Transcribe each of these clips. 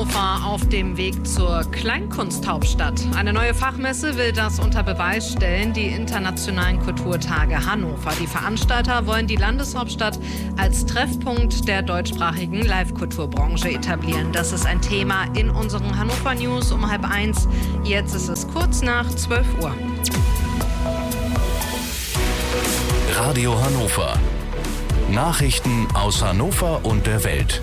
Hannover auf dem Weg zur Kleinkunsthauptstadt. Eine neue Fachmesse will das unter Beweis stellen, die internationalen Kulturtage Hannover. Die Veranstalter wollen die Landeshauptstadt als Treffpunkt der deutschsprachigen Live-Kulturbranche etablieren. Das ist ein Thema in unseren Hannover News um 12:30. Jetzt ist es kurz nach 12 Uhr. Radio Hannover. Nachrichten aus Hannover und der Welt.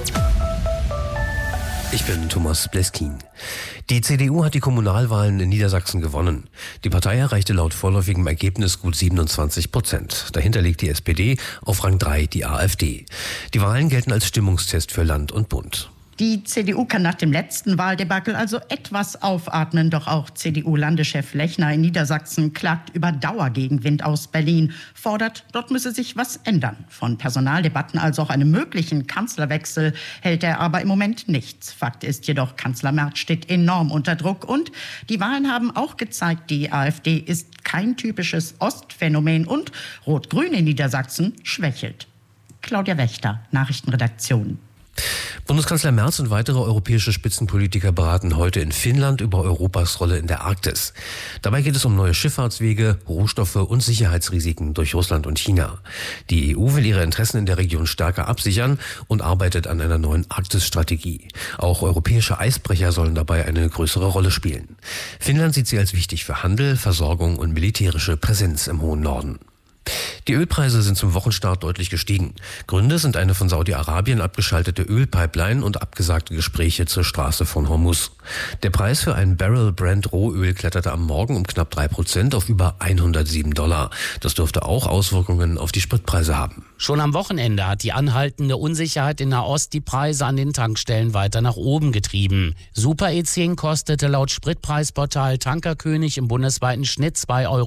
Ich bin Thomas Bleskin. Die CDU hat die Kommunalwahlen in Niedersachsen gewonnen. Die Partei erreichte laut vorläufigem Ergebnis gut 27%. Dahinter liegt die SPD, auf Rang 3 die AfD. Die Wahlen gelten als Stimmungstest für Land und Bund. Die CDU kann nach dem letzten Wahldebakel also etwas aufatmen. Doch auch CDU-Landeschef Lechner in Niedersachsen klagt über Dauergegenwind aus Berlin, fordert, dort müsse sich was ändern. Von Personaldebatten als auch einem möglichen Kanzlerwechsel hält er aber im Moment nichts. Fakt ist jedoch, Kanzler Merz steht enorm unter Druck. Und die Wahlen haben auch gezeigt, die AfD ist kein typisches Ostphänomen und Rot-Grün in Niedersachsen schwächelt. Claudia Wächter, Nachrichtenredaktion. Bundeskanzler Merz und weitere europäische Spitzenpolitiker beraten heute in Finnland über Europas Rolle in der Arktis. Dabei geht es um neue Schifffahrtswege, Rohstoffe und Sicherheitsrisiken durch Russland und China. Die EU will ihre Interessen in der Region stärker absichern und arbeitet an einer neuen Arktisstrategie. Auch europäische Eisbrecher sollen dabei eine größere Rolle spielen. Finnland sieht sie als wichtig für Handel, Versorgung und militärische Präsenz im hohen Norden. Die Ölpreise sind zum Wochenstart deutlich gestiegen. Gründe sind eine von Saudi-Arabien abgeschaltete Ölpipeline und abgesagte Gespräche zur Straße von Hormuz. Der Preis für ein Barrel Brent Rohöl kletterte am Morgen um knapp 3% auf über $107. Das dürfte auch Auswirkungen auf die Spritpreise haben. Schon am Wochenende hat die anhaltende Unsicherheit in Nahost die Preise an den Tankstellen weiter nach oben getrieben. Super E10 kostete laut Spritpreisportal Tankerkönig im bundesweiten Schnitt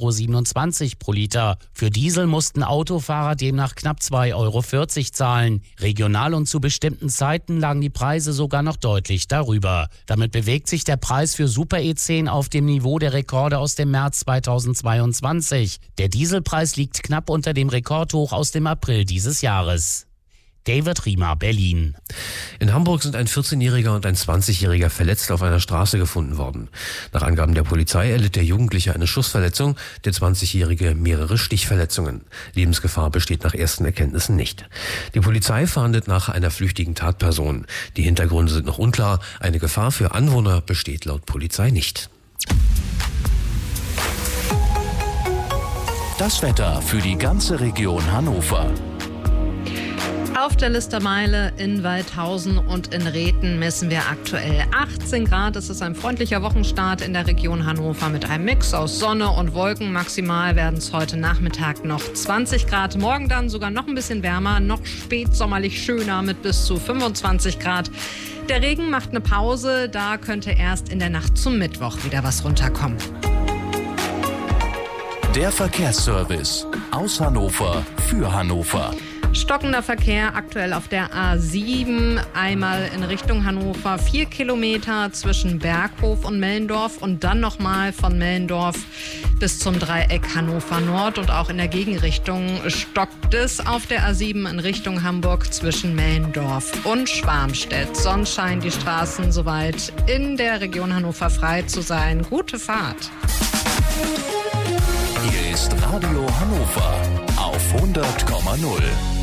2,27 € pro Liter. Für Diesel mussten Autofahrer demnach knapp 2,40 € zahlen. Regional und zu bestimmten Zeiten lagen die Preise sogar noch deutlich darüber. Damit bewegt sich der Preis für Super E10 auf dem Niveau der Rekorde aus dem März 2022. Der Dieselpreis liegt knapp unter dem Rekordhoch aus dem April dieses Jahres. David Riemer, Berlin. In Hamburg sind ein 14-Jähriger und ein 20-Jähriger verletzt auf einer Straße gefunden worden. Nach Angaben der Polizei erlitt der Jugendliche eine Schussverletzung, der 20-Jährige mehrere Stichverletzungen. Lebensgefahr besteht nach ersten Erkenntnissen nicht. Die Polizei fahndet nach einer flüchtigen Tatperson. Die Hintergründe sind noch unklar. Eine Gefahr für Anwohner besteht laut Polizei nicht. Das Wetter für die ganze Region Hannover. Auf der Listermeile in Waldhausen und in Rhethen messen wir aktuell 18 Grad. Es ist ein freundlicher Wochenstart in der Region Hannover mit einem Mix aus Sonne und Wolken. Maximal werden es heute Nachmittag noch 20 Grad. Morgen dann sogar noch ein bisschen wärmer, noch spätsommerlich schöner mit bis zu 25 Grad. Der Regen macht eine Pause. Da könnte erst in der Nacht zum Mittwoch wieder was runterkommen. Der Verkehrsservice aus Hannover für Hannover. Stockender Verkehr aktuell auf der A7, einmal in Richtung Hannover, 4 Kilometer zwischen Berghof und Mellendorf und dann nochmal von Mellendorf bis zum Dreieck Hannover Nord und auch in der Gegenrichtung stockt es auf der A7 in Richtung Hamburg zwischen Mellendorf und Schwarmstedt. Sonst scheinen die Straßen soweit in der Region Hannover frei zu sein. Gute Fahrt. Hier ist Radio Hannover auf 100,0.